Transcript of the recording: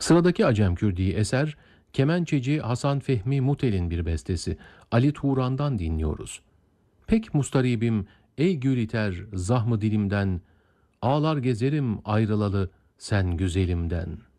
Sıradaki Acem Kürdi eser, kemençeci Hasan Fehmi Mutel'in bir bestesi. Ali Turan'dan dinliyoruz. Pek mustaribim, ey gül iter zahmı dilimden, ağlar gezerim ayrılalı sen güzelimden.''